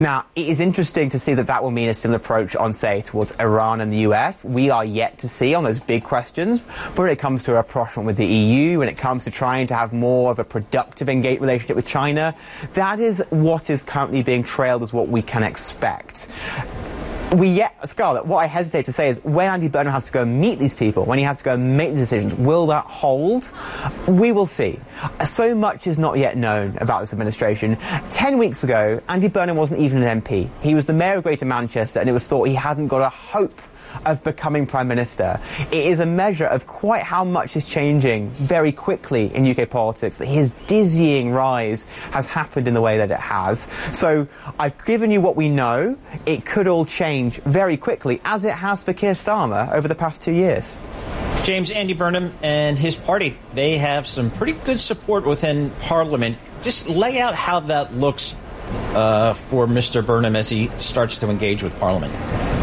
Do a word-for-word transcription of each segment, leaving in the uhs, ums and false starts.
Now, it is interesting to see that that will mean a similar approach on, say, towards Iran and the U S. We are yet to see on those big questions, but when it comes to our approachment with the E U, when it comes to trying to have more of a productive engaged relationship with China, that is what is currently being trailed as what we can expect. We yet, Scarlett, what I hesitate to say is when Andy Burnham has to go and meet these people, when he has to go and make the decisions, will that hold? We will see. So much is not yet known about this administration. Ten weeks ago, Andy Burnham wasn't even an M P. He was the mayor of Greater Manchester, and it was thought he hadn't got a hope of becoming Prime Minister. It is a measure of quite how much is changing very quickly in U K politics, that his dizzying rise has happened in the way that it has. So I've given you what we know. It could all change very quickly, as it has for Keir Starmer over the past two years. James, Andy Burnham and his party, they have some pretty good support within Parliament. Just lay out how that looks uh, for Mister Burnham as he starts to engage with Parliament.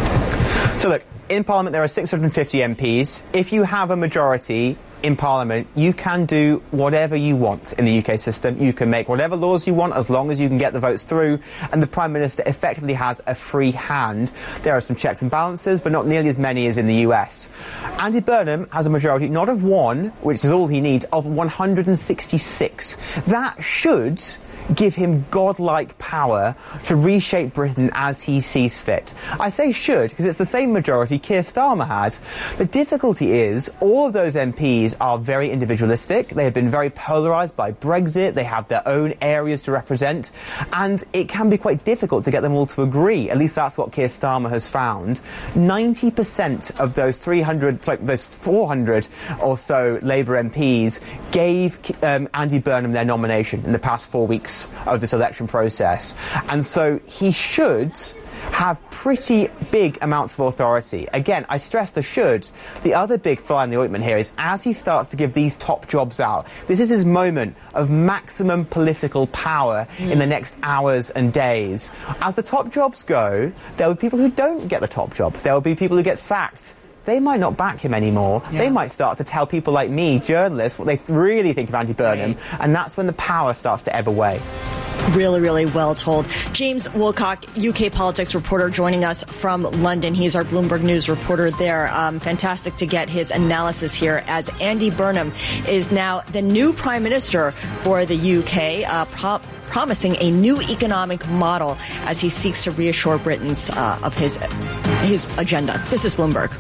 So look, in Parliament there are six hundred fifty M Ps. If you have a majority in Parliament, you can do whatever you want in the U K system. You can make whatever laws you want as long as you can get the votes through, and the Prime Minister effectively has a free hand. There are some checks and balances, but not nearly as many as in the U S. Andy Burnham has a majority not of one, which is all he needs, of one hundred sixty-six. That should give him godlike power to reshape Britain as he sees fit. I say should because it's the same majority Keir Starmer has. The difficulty is all of those M Ps are very individualistic. They have been very polarised by Brexit. They have their own areas to represent, and it can be quite difficult to get them all to agree. At least that's what Keir Starmer has found. ninety percent of those three hundred, sorry, those four hundred or so Labour M Ps gave um, Andy Burnham their nomination in the past four weeks of this election process, and so he should have pretty big amounts of authority. Again, I stress the should. The other big fly in the ointment here is as he starts to give these top jobs out, this is his moment of maximum political power mm. in the next hours and days. As the top jobs go, there will be people who don't get the top jobs. There will be people who get sacked. They might not back him anymore. Yeah. They might start to tell people like me, journalists, what they really think of Andy Burnham, right. And that's when the power starts to ebb away. Really, really well told. James Wilcock, U K politics reporter, joining us from London. He's our Bloomberg News reporter there. Um, fantastic to get his analysis here as Andy Burnham is now the new Prime Minister for the U K, uh, pro- promising a new economic model as he seeks to reassure Britons uh, of his, his agenda. This is Bloomberg.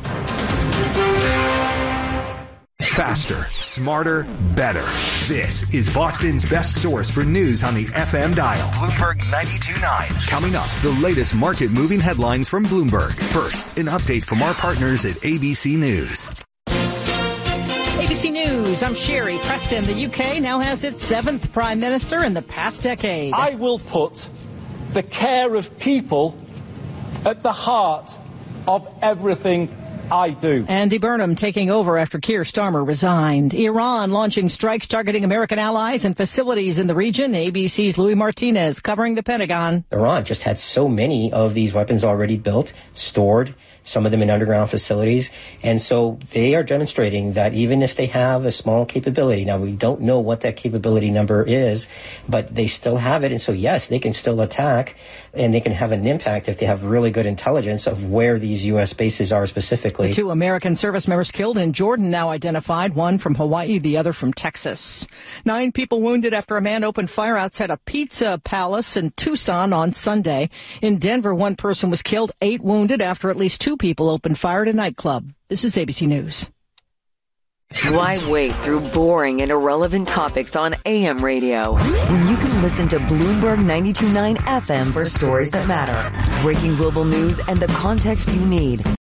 Faster, smarter, better. This is Boston's best source for news on the F M dial. Bloomberg ninety-two point nine. Coming up, the latest market-moving headlines from Bloomberg. First, an update from our partners at A B C News. A B C News, I'm Sherry Preston. The U K now has its seventh Prime Minister in the past decade. I will put the care of people at the heart of everything I do. Andy Burnham taking over after Keir Starmer resigned. Iran launching strikes targeting American allies and facilities in the region. A B C's Louis Martinez covering the Pentagon. Iran just had so many of these weapons already built, stored, some of them in underground facilities. And so they are demonstrating that even if they have a small capability, now we don't know what that capability number is, but they still have it. And so, yes, they can still attack and they can have an impact if they have really good intelligence of where these U S bases are specifically. The two American service members killed in Jordan now identified, one from Hawaii, the other from Texas. Nine people wounded after a man opened fire outside a pizza palace in Tucson on Sunday. In Denver, one person was killed, eight wounded after at least two people opened fire at a nightclub. This is A B C News. Why wait through boring and irrelevant topics on A M radio when you can listen to Bloomberg ninety-two point nine F M for stories that matter, breaking global news, and the context you need?